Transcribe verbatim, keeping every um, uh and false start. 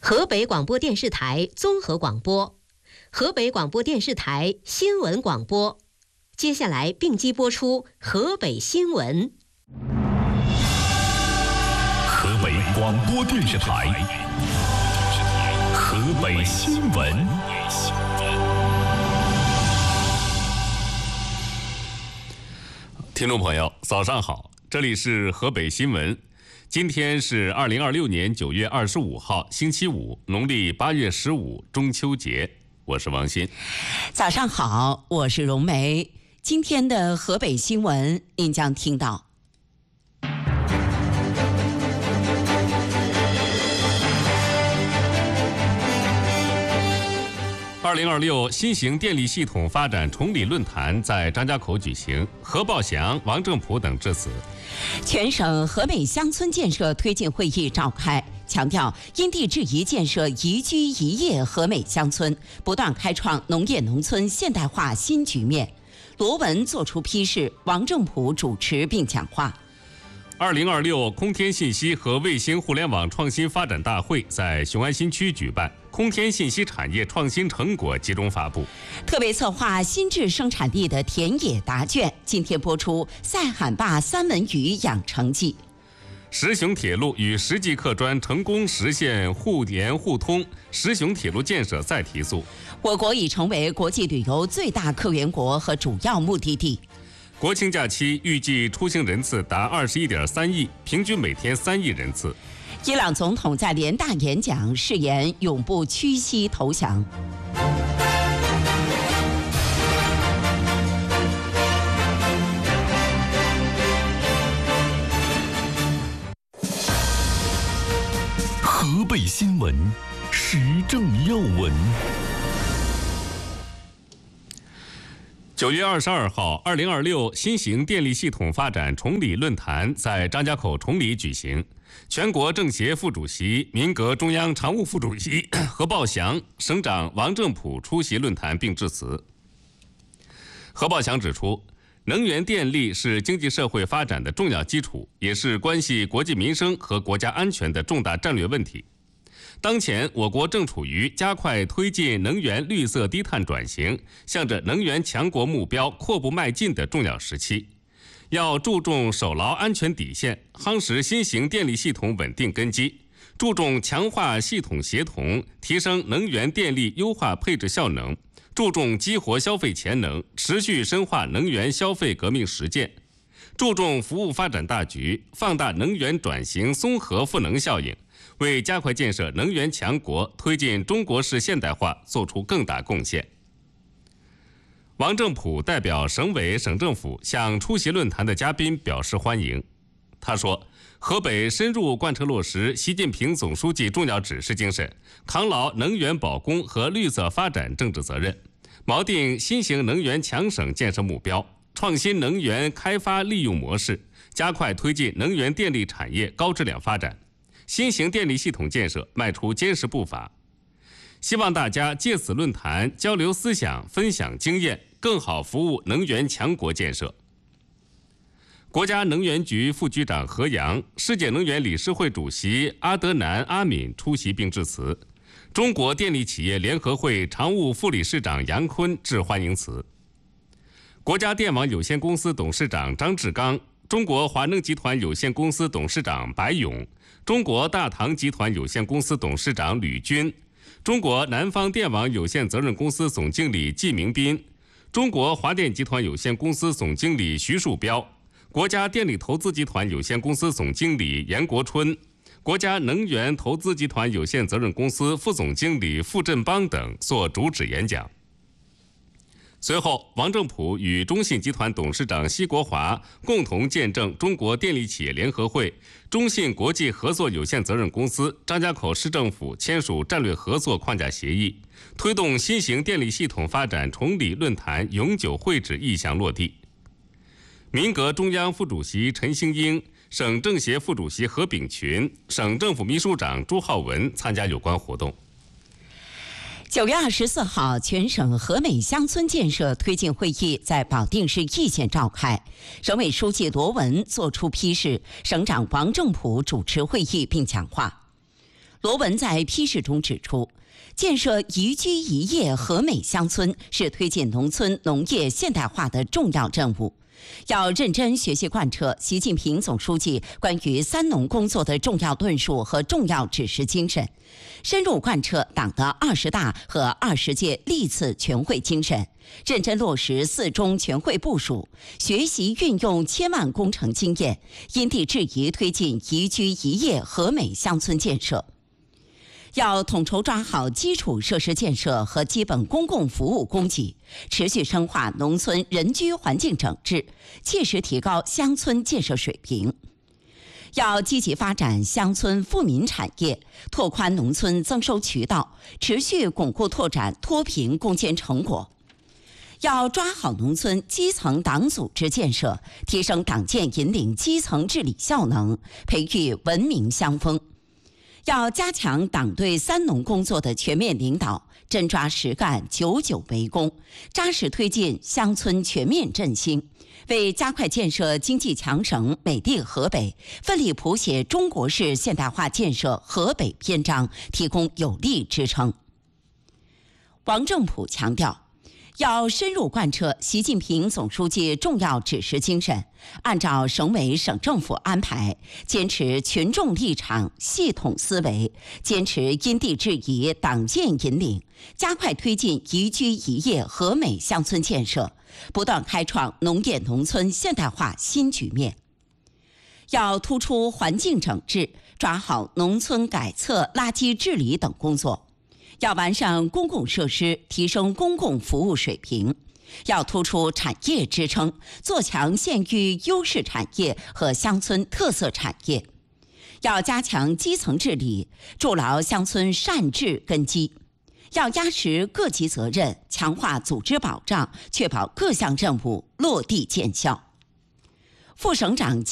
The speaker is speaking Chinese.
河北广播电视台综合广播，河北广播电视台新闻广播。接下来并机播出河北新闻。 河北广播电视台河北新闻。听众朋友，早上好，这里是河北新闻。今天是二零二六年九月二十五号，星期五，农历八月十五，中秋节。我是王鑫。 早上好，我是荣梅。今天的河北新闻，您将听到。 二零二六新型电力系统发展崇礼论坛在张家口举行，何报祥、王正普等致辞。 全省河北乡村建设推进会议召开，强调因地制宜建设宜居宜业和美乡村，不断开创农业农村现代化新局面。罗文作出批示，王正普主持并讲话。 二零二六空天信息和卫星互联网创新发展大会在雄安新区举办，空天信息产业创新成果集中发布。 特别策划新质生产力的田野答卷今天播出塞罕坝三文鱼养成记。 石雄铁路与石济客专成功实现互联互通，石雄铁路建设再提速。 我国已成为国际旅游最大客源国和主要目的地。 国庆假期预计出行人次达二十一点三亿，平均每天三亿人次。 伊朗总统在联大演讲誓言永不屈膝投降。 河北新闻，时政要闻。九月二十二号，二零二六新型电力系统发展崇礼论坛在张家口崇礼举行。全国政协副主席、民革中央常务副主席何报祥、省长王正普出席论坛并致辞。何报祥指出，能源电力是经济社会发展的重要基础，也是关系国计民生和国家安全的重大战略问题。当前，我国正处于加快推进能源绿色低碳转型，向着能源强国目标阔步迈进的重要时期。要注重守牢安全底线，夯实新型电力系统稳定根基，注重强化系统协同，提升能源电力优化配置效能，注重激活消费潜能，持续深化能源消费革命实践，注重服务发展大局，放大能源转型综合赋能效应，为加快建设能源强国、推进中国式现代化做出更大贡献。王正普代表省委省政府向出席论坛的嘉宾表示欢迎。他说，河北深入贯彻落实习近平总书记重要指示精神，扛牢能源保供和绿色发展政治责任，锚定新型能源强省建设目标，创新能源开发利用模式，加快推进能源电力产业高质量发展，新型电力系统建设迈出坚实步伐。希望大家借此论坛交流思想，分享经验，更好服务能源强国建设。国家能源局副局长何洋、世界能源理事会主席阿德南·阿敏出席并致辞。中国电力企业联合会常务副理事长杨坤致欢迎词。国家电网有限公司董事长张志刚、中国华能集团有限公司董事长白勇、中国大唐集团有限公司董事长吕军、中国南方电网有限责任公司总经理季明斌、中国华电集团有限公司总经理徐树标、国家电力投资集团有限公司总经理严国春、国家能源投资集团有限责任公司副总经理傅振邦等作主旨演讲。随后，王正普与中信集团董事长奚国华共同见证中国电力企业联合会、中信国际合作有限责任公司、张家口市政府签署战略合作框架协议，推动新型电力系统发展崇礼论坛永久会址意向落地。民革中央副主席陈兴英、省政协副主席何炳群、省政府秘书长朱浩文参加有关活动。 九月二十四号，全省和美乡村建设推进会议在保定市易县召开，省委书记罗文作出批示，省长王正普主持会议并讲话。 罗文在批示中指出，建设宜居宜业和美乡村是推进农村农业现代化的重要任务，要认真学习贯彻习近平总书记关于三农工作的重要论述和重要指示精神，深入贯彻党的二十大和二十届历次全会精神，认真落实四中全会部署，学习运用千万工程经验，因地制宜推进宜居宜业和美乡村建设。要统筹抓好基础设施建设和基本公共服务供给，持续深化农村人居环境整治，切实提高乡村建设水平。要积极发展乡村富民产业，拓宽农村增收渠道，持续巩固拓展脱贫攻坚成果。要抓好农村基层党组织建设，提升党建引领基层治理效能，培育文明乡风。要加强党对三农工作的全面领导，真抓实干，久久为功，扎实推进乡村全面振兴，为加快建设经济强省美丽河北，奋力谱写中国式现代化建设河北篇章提供有力支撑。王正普强调，要深入贯彻习近平总书记重要指示精神，按照省委省政府安排，坚持群众立场、系统思维，坚持因地制宜党建引领，加快推进宜居宜业和美乡村建设，不断开创农业农村现代化新局面。要突出环境整治，抓好农村改厕、垃圾治理等工作。要完善公共设施，提升公共服务水平；要突出产业支撑，做强县域优势产业和乡村特色产业；要加强基层治理，筑牢乡村善治根基；要压实各级责任，强化组织保障，确保各项任务落地见效。副省长